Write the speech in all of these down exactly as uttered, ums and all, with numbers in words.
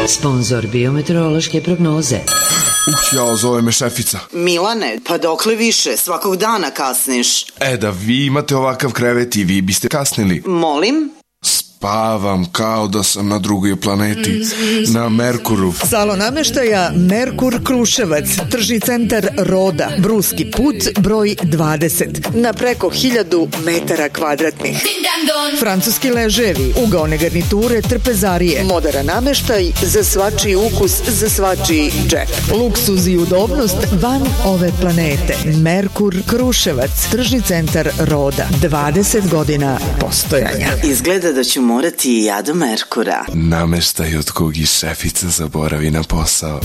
Sponzor biometeorološke prognoze. Uh, jao, zove me šefica. Milane, pa dokle više? Svakog dana kasniš. E, da vi imate ovakav krevet i vi biste kasnili. Molim? Spavam kao da sam na drugoj planeti, na Merkuru. Salon nameštaja Merkur Kruševac, tržni centar Roda, Bruski put, broj dvadeset, na preko hiljadu metara kvadratnih. Francuski leževi, ugaone garniture, trpezarije, moderan nameštaj za svačiji ukus, za svačiji džep. Luksuz i udobnost van ove planete. Merkur Kruševac, tržni centar Roda, dvadeset godina postojanja. Izgleda da ću morati i ja do Merkura. Nameštaj od kog i šefica zaboravi na posao.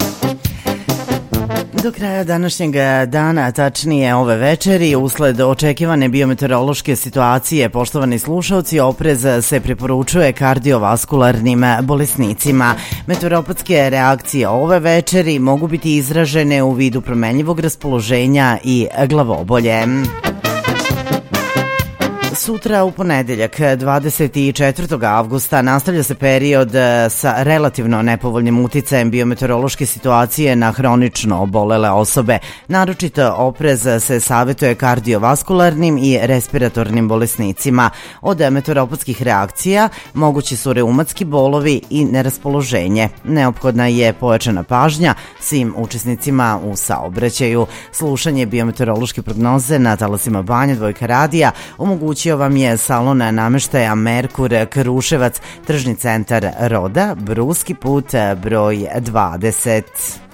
Do kraja današnjeg dana, tačnije ove večeri, usled očekivane biometeorološke situacije, poštovani slušalci, oprez se preporučuje kardiovaskularnim bolesnicima. Meteoropatske reakcije ove večeri mogu biti izražene u vidu promenljivog raspoloženja i glavobolje. Sutra u ponedeljak, dvadeset četvrtog avgusta, nastavlja se period sa relativno nepovoljnim uticajem biometeorološke situacije na hronično obolele osobe. Naročito oprez se savjetuje kardiovaskularnim i respiratornim bolesnicima. Od meteoropatskih reakcija mogući su reumatski bolovi i neraspoloženje. Neophodna je pojačana pažnja svim učesnicima u saobraćaju. Slušanje biometeorološke prognoze na talasima Banja Dvojka radija omogućio vam je salon nameštaja Merkur Kruševac, tržni centar Roda, Bruski put, broj dvadeset.